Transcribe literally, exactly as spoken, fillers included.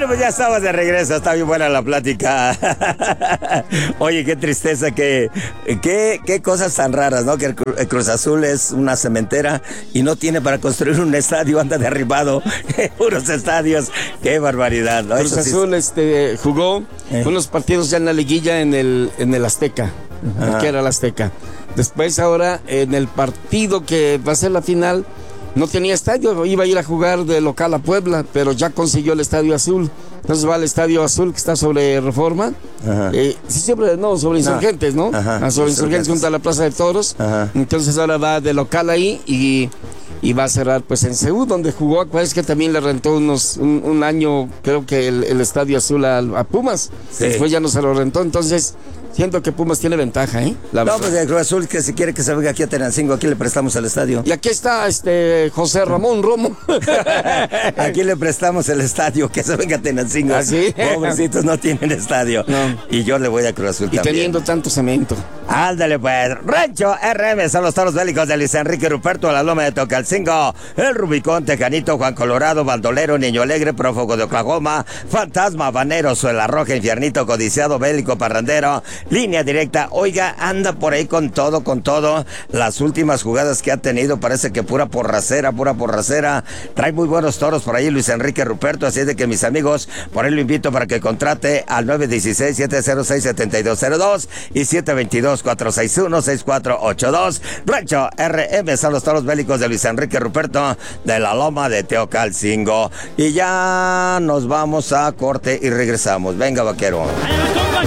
Bueno, pues ya estamos de regreso, está bien buena la plática. Oye, qué tristeza, que, qué, qué cosas tan raras, ¿no? Que el, el Cruz Azul es una cementera y no tiene para construir un estadio, anda derribado, puros estadios, qué barbaridad, ¿no? Cruz Eso Azul sí. este, jugó Eh. unos partidos ya en la liguilla en el, en el Azteca, Ajá. que era el Azteca. Después ahora en el partido que va a ser la final, no tenía estadio, iba a ir a jugar de local a Puebla, pero ya consiguió el Estadio Azul. Entonces va al Estadio Azul que está sobre Reforma. Ajá. Eh, sí, siempre, no, sobre Insurgentes, ¿no? Ajá. Ah, sobre Insurgentes junto a la Plaza de Toros. Ajá. Entonces ahora va de local ahí y, y va a cerrar pues en Seúl, donde jugó. Parece que también le rentó unos un, un año, creo que el, el Estadio Azul a, a Pumas. Sí. Después ya no se lo rentó, entonces siento que Pumas tiene ventaja, ¿eh? La No, verdad. pues el Cruz Azul, que si quiere que se venga aquí a Tenancingo, aquí le prestamos el estadio. Y aquí está este José Ramón Romo. Aquí le prestamos el estadio, que se venga a Tenancingo. ¿Ah, sí? Pobrecitos no tienen estadio. No. Y yo le voy a Cruz Azul Y también. teniendo tanto cemento. Ándale pues, Rancho R M son los toros bélicos de Luis Enrique Ruperto, la loma de Tocalcingo, el Rubicón, Tejanito, Juan Colorado, Bandolero, Niño Alegre, Prófugo de Oklahoma, Fantasma, Habanero, Suela Roja, Infiernito, Codiciado, Bélico, Parrandero, Línea Directa. Oiga, anda por ahí con todo, con todo. Las últimas jugadas que ha tenido, parece que pura porracera, pura porracera. Trae muy buenos toros por ahí Luis Enrique Ruperto, así es de que mis amigos, por ahí lo invito para que contrate al nueve uno seis, siete cero seis, siete dos cero dos y siete dos dos, cuatro seis uno, seis cuatro ocho dos. Rancho R M son los toros bélicos de Luis Enrique Ruperto de la loma de Teocalcingo. Y ya nos vamos a corte y regresamos. Venga, vaquero.